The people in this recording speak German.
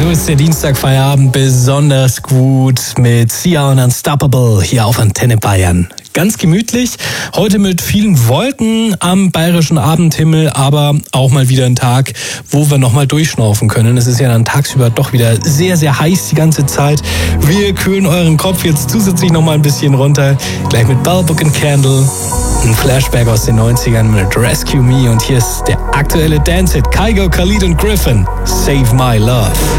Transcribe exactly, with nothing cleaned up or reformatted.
So ist der Dienstagfeierabend besonders gut mit Sia und Unstoppable hier auf Antenne Bayern. Ganz gemütlich, heute mit vielen Wolken am bayerischen Abendhimmel, aber auch mal wieder ein Tag, wo wir nochmal durchschnaufen können. Es ist ja dann tagsüber doch wieder sehr, sehr heiß die ganze Zeit. Wir kühlen euren Kopf jetzt zusätzlich nochmal ein bisschen runter. Gleich mit Bell Book and Candle, ein Flashback aus den neunzigern mit Rescue Me und hier ist der aktuelle Dance-Hit Kygo, Khalid und Griffin, Save My Love.